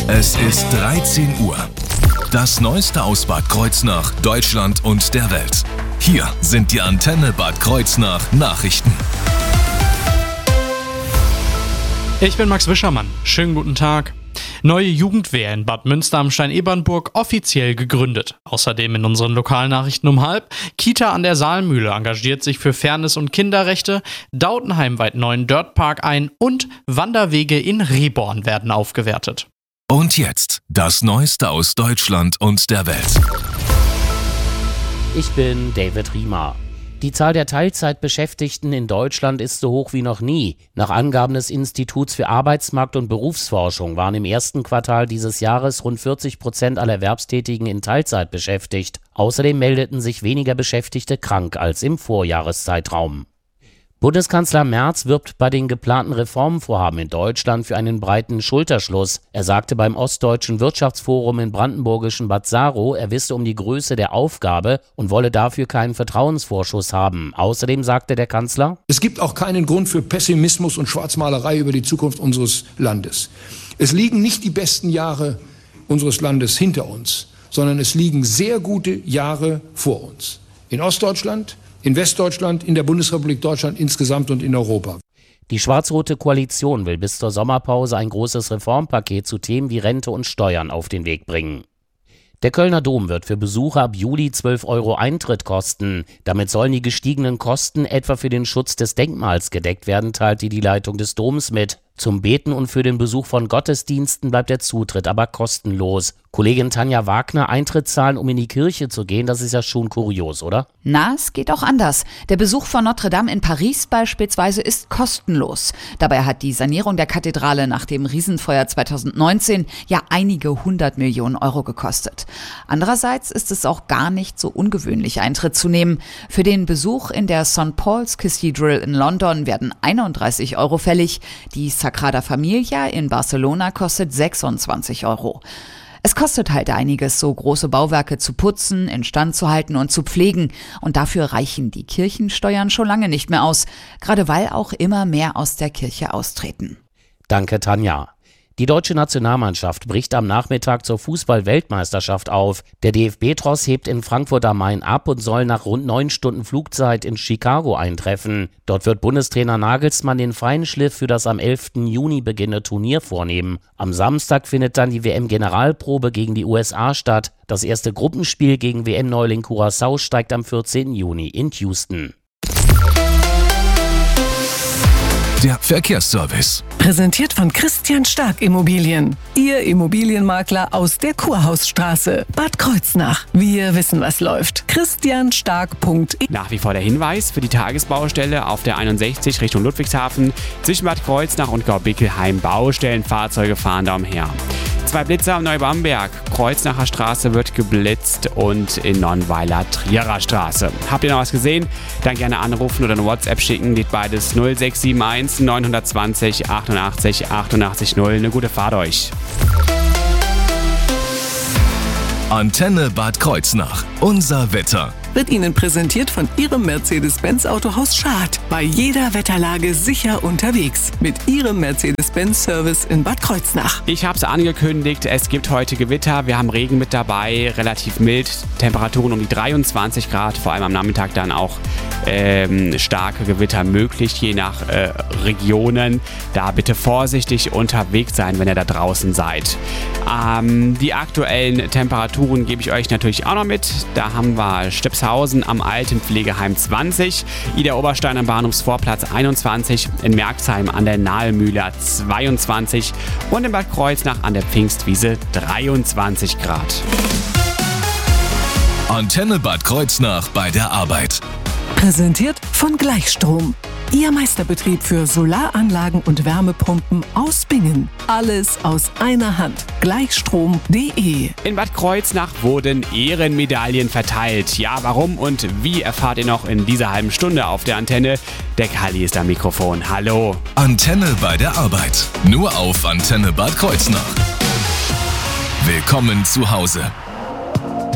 Es ist 13 Uhr. Das Neueste aus Bad Kreuznach, Deutschland und der Welt. Hier sind die Antenne Bad Kreuznach Nachrichten. Ich bin Max Wischermann. Schönen guten Tag. Neue Jugendwehr in Bad Münster am Stein-Ebernburg offiziell gegründet. Außerdem in unseren Lokalnachrichten um 12:30. Kita an der Saalmühle engagiert sich für Fairness und Kinderrechte. Dautenheim weiht neuen Dirtpark ein und Wanderwege in Reborn werden aufgewertet. Und jetzt das Neueste aus Deutschland und der Welt. Ich bin David Riemer. Die Zahl der Teilzeitbeschäftigten in Deutschland ist so hoch wie noch nie. Nach Angaben des Instituts für Arbeitsmarkt- und Berufsforschung waren im ersten Quartal dieses Jahres rund 40% aller Erwerbstätigen in Teilzeit beschäftigt. Außerdem meldeten sich weniger Beschäftigte krank als im Vorjahreszeitraum. Bundeskanzler Merz wirbt bei den geplanten Reformvorhaben in Deutschland für einen breiten Schulterschluss. Er sagte beim Ostdeutschen Wirtschaftsforum in brandenburgischen Bad Saro, er wisse um die Größe der Aufgabe und wolle dafür keinen Vertrauensvorschuss haben. Außerdem sagte der Kanzler: Es gibt auch keinen Grund für Pessimismus und Schwarzmalerei über die Zukunft unseres Landes. Es liegen nicht die besten Jahre unseres Landes hinter uns, sondern es liegen sehr gute Jahre vor uns. In Ostdeutschland, in Westdeutschland, in der Bundesrepublik Deutschland insgesamt und in Europa. Die schwarz-rote Koalition will bis zur Sommerpause ein großes Reformpaket zu Themen wie Rente und Steuern auf den Weg bringen. Der Kölner Dom wird für Besucher ab Juli 12 € Eintritt kosten. Damit sollen die gestiegenen Kosten etwa für den Schutz des Denkmals gedeckt werden, teilte die Leitung des Doms mit. Zum Beten und für den Besuch von Gottesdiensten bleibt der Zutritt aber kostenlos. Kollegin Tanja Wagner, Eintritt zahlen, um in die Kirche zu gehen, das ist ja schon kurios, oder? Na, es geht auch anders. Der Besuch von Notre Dame in Paris beispielsweise ist kostenlos. Dabei hat die Sanierung der Kathedrale nach dem Riesenfeuer 2019 ja einige 100 Millionen € gekostet. Andererseits ist es auch gar nicht so ungewöhnlich, Eintritt zu nehmen. Für den Besuch in der St. Paul's Cathedral in London werden 31 € fällig. Die Sagrada Familia in Barcelona kostet 26 €. Es kostet halt einiges, so große Bauwerke zu putzen, instand zu halten und zu pflegen. Und dafür reichen die Kirchensteuern schon lange nicht mehr aus, gerade weil auch immer mehr aus der Kirche austreten. Danke, Tanja. Die deutsche Nationalmannschaft bricht am Nachmittag zur Fußball-Weltmeisterschaft auf. Der DFB-Tross hebt in Frankfurt am Main ab und soll nach rund 9 Stunden Flugzeit in Chicago eintreffen. Dort wird Bundestrainer Nagelsmann den Feinschliff für das am 11. Juni beginnende Turnier vornehmen. Am Samstag findet dann die WM-Generalprobe gegen die USA statt. Das erste Gruppenspiel gegen WM-Neuling Curaçao steigt am 14. Juni in Houston. Der Verkehrsservice. Präsentiert von Christian Stark Immobilien. Ihr Immobilienmakler aus der Kurhausstraße, Bad Kreuznach. Wir wissen, was läuft. christianstark.de. Nach wie vor der Hinweis für die Tagesbaustelle auf der 61 Richtung Ludwigshafen. Zwischen Bad Kreuznach und Gaubickelheim Baustellenfahrzeuge fahren da umher. 2 Blitzer am Neubamberg. Kreuznacher Straße wird geblitzt und in Nonnweiler Trierer Straße. Habt ihr noch was gesehen? Dann gerne anrufen oder eine WhatsApp schicken. Geht beides 0671 920 88 88 0. Eine gute Fahrt euch. Antenne Bad Kreuznach. Unser Wetter. Wird Ihnen präsentiert von Ihrem Mercedes-Benz Autohaus Schad. Bei jeder Wetterlage sicher unterwegs. Mit Ihrem Mercedes-Benz-Service in Bad Kreuznach. Ich habe es angekündigt, es gibt heute Gewitter. Wir haben Regen mit dabei, relativ mild. Temperaturen um die 23 Grad, vor allem am Nachmittag dann auch starke Gewitter möglich, je nach Regionen. Da bitte vorsichtig unterwegs sein, wenn ihr da draußen seid. Die aktuellen Temperaturen gebe ich euch natürlich auch noch mit. Da haben wir Stepshausen am Altenpflegeheim 20, Ida Oberstein am Bahnhofsvorplatz 21, in Merxheim an der Nahlmühle 22 und in Bad Kreuznach an der Pfingstwiese 23 Grad. Antenne Bad Kreuznach bei der Arbeit. Präsentiert von Gleichstrom. Ihr Meisterbetrieb für Solaranlagen und Wärmepumpen aus Bingen. Alles aus einer Hand. Gleichstrom.de. In Bad Kreuznach wurden Ehrenmedaillen verteilt. Ja, warum und wie erfahrt ihr noch in dieser halben Stunde auf der Antenne. Der Kalli ist am Mikrofon. Hallo. Antenne bei der Arbeit. Nur auf Antenne Bad Kreuznach. Willkommen zu Hause.